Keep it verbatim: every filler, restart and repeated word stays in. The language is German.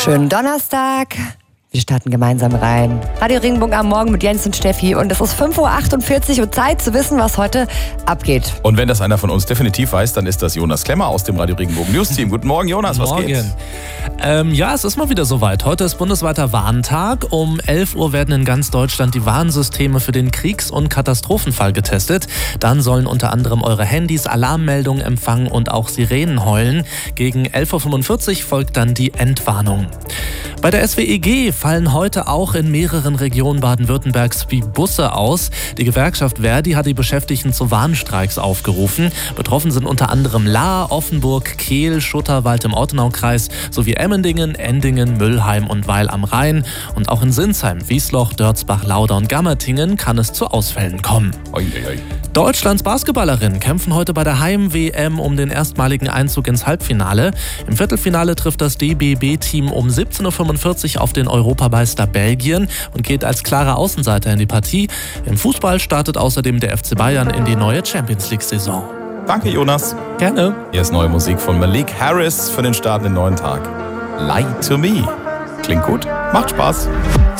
Schönen Donnerstag. Wir starten gemeinsam rein. Radio Regenbogen am Morgen mit Jens und Steffi. Und es ist fünf Uhr achtundvierzig und Zeit zu wissen, was heute abgeht. Und wenn das einer von uns definitiv weiß, dann ist das Jonas Klemmer aus dem Radio Regenbogen News Team. Guten Morgen, Jonas, was Morgen. geht? Ähm, ja, es ist mal wieder soweit. Heute ist bundesweiter Warntag. Um elf Uhr werden in ganz Deutschland die Warnsysteme für den Kriegs- und Katastrophenfall getestet. Dann sollen unter anderem eure Handys Alarmmeldungen empfangen und auch Sirenen heulen. Gegen elf Uhr fünfundvierzig folgt dann die Entwarnung. Bei der S W E G fallen heute auch in mehreren Regionen Baden-Württembergs die Busse aus. Die Gewerkschaft Verdi hat die Beschäftigten zu Warnstreiks aufgerufen. Betroffen sind unter anderem Lahr, Offenburg, Kehl, Schutterwald im Ortenaukreis sowie Emmendingen, Endingen, Müllheim und Weil am Rhein. Und auch in Sinsheim, Wiesloch, Dörzbach, Lauda und Gammertingen kann es zu Ausfällen kommen. Oi, oi, oi. Deutschlands Basketballerinnen kämpfen heute bei der Heim-W M um den erstmaligen Einzug ins Halbfinale. Im Viertelfinale trifft das D B B-Team um siebzehn Uhr fünfundvierzig auf den Europameister Belgien und geht als klarer Außenseiter in die Partie. Im Fußball startet außerdem der F C Bayern in die neue Champions-League-Saison. Danke, Jonas. Gerne. Hier ist neue Musik von Malik Harris für den Start in den neuen Tag. Lie to Me. Klingt gut, macht Spaß.